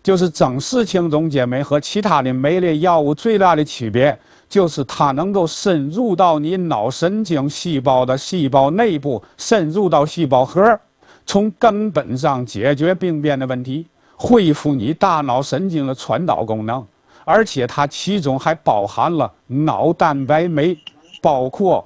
就是正视氢溶解酶和其他的酶类药物最大的区别，就是它能够深入到你脑神经细胞的细胞内部，深入到细胞核，从根本上解决病变的问题，恢复你大脑神经的传导功能。而且它其中还包含了脑蛋白酶，包括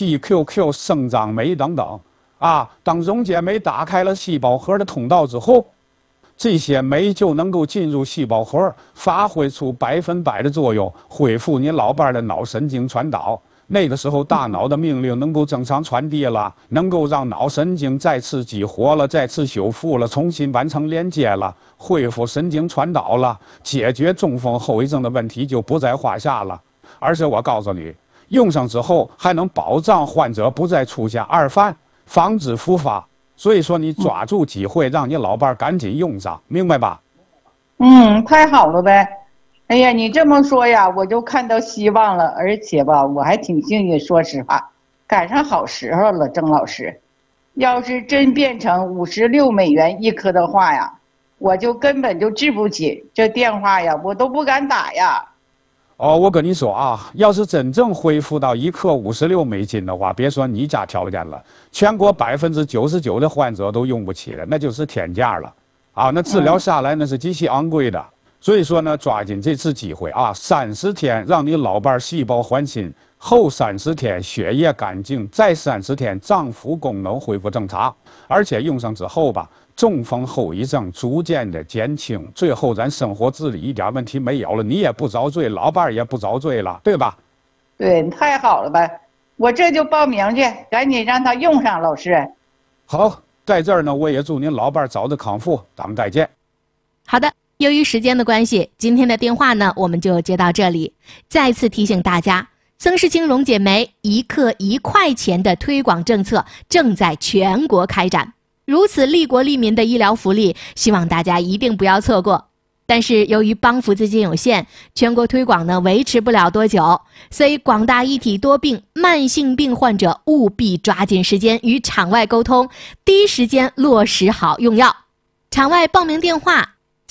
PQQ 生长酶等等。当溶解酶打开了细胞核的通道之后，这些酶就能够进入细胞核，发挥出100%的作用，恢复你老伴的脑神经传导。那个时候，大脑的命令能够正常传递了，能够让脑神经再次激活了，再次修复了，重新完成连接了，恢复神经传导了，解决中风后遗症的问题就不在话下了。而且我告诉你，用上之后还能保障患者不再出现二犯，防止复发。所以说，你抓住机会，让你老伴赶紧用上，明白吧？ 太好了呗。哎呀，你这么说呀，我就看到希望了。而且吧，我还挺幸运，说实话，赶上好时候了，郑老师。要是真变成56美元一颗的话呀，我就根本就治不起。这电话呀，我都不敢打呀。 我跟你说啊，要是真正恢复到1克56美金的话，别说你家条件了，全国99%的患者都用不起了，那就是天价了。那治疗下来那是极其昂贵的。所以说呢，抓紧这次机会30天让你老伴细胞换新，后30天血液干净，再30天脏腑功能恢复正常，而且用上之后吧，中风后遗症逐渐的减轻，最后咱生活自理一点问题没有了，你也不遭罪，老伴也不遭罪了，对吧？ 对，太好了呗，我这就报名去，赶紧让他用上，老师。 好，在这儿呢，我也祝您老伴早日康复，咱们再见。 好的。由于时间的关系，今天的电话呢，我们就接到这里。再次提醒大家，增视氢溶解酶1克1块钱的推广政策正在全国开展，如此利国利民的医疗福利，希望大家一定不要错过。但是由于帮扶资金有限，全国推广呢维持不了多久，所以广大一体多病、慢性病患者务必抓紧时间与场外沟通，第一时间落实好用药。场外报名电话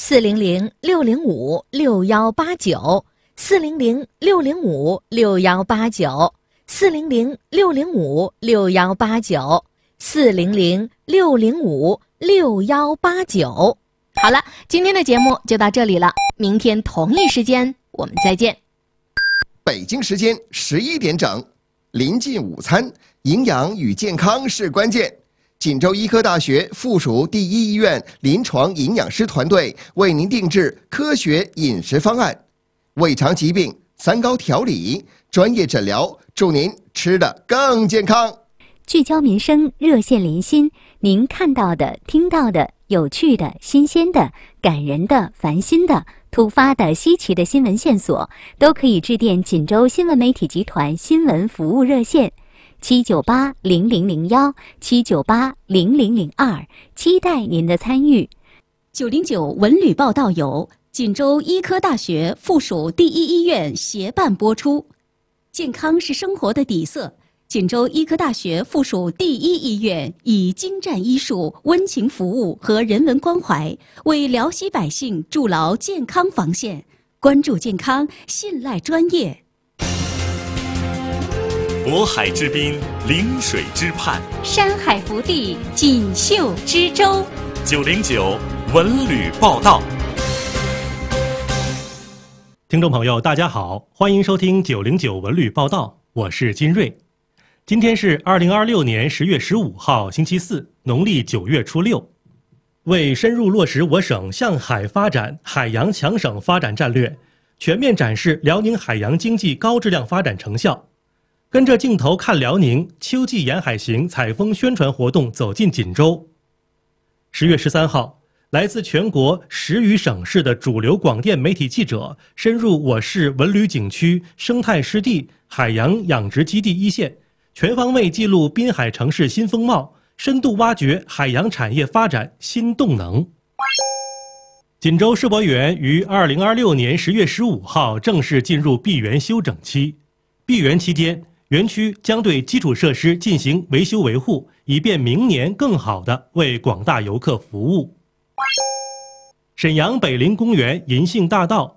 ，400-605-6189，400-605-6189，400-605-6189。好了，今天的节目就到这里了，明天同一时间我们再见。 北京时间11点整，临近午餐，营养与健康是关键。锦州医科大学附属第一医院临床营养师团队为您定制科学饮食方案，胃肠疾病3高调理，专业诊疗，祝您吃得更健康。 聚焦民生，热线连心，您看到的、听到的、有趣的、新鲜的、感人的、烦心的、突发的、稀奇的新闻线索，都可以致电锦州新闻媒体集团新闻服务热线798-0002，798-0002，期待您的参与。 909文旅报道由锦州医科大学附属第一医院协办播出。健康是生活的底色，锦州医科大学附属第一医院以精湛医术、温情服务和人文关怀，为辽西百姓筑牢健康防线。关注健康，信赖专业。 渤海之滨，临水之畔， 山海福地，锦绣之州。 909文旅报道。 听众朋友，大家好，欢迎收听909文旅报道，我是金瑞。今天是2026年10月15号，星期四，农历9月初6。为深入落实我省向海发展、海洋强省发展战略，全面展示辽宁海洋经济高质量发展成效。跟着镜头看辽宁秋季沿海行采风宣传活动走进锦州。10月13号，来自全国10余省市的主流广电媒体记者深入我市文旅景区、生态湿地、海洋养殖基地一线，全方位记录滨海城市新风貌，深度挖掘海洋产业发展新动能。锦州世博园于2026年10月15号正式进入闭园休整期。闭园期间，园区将对基础设施进行维修维护，以便明年更好地为广大游客服务。 沈阳北陵公园银杏大道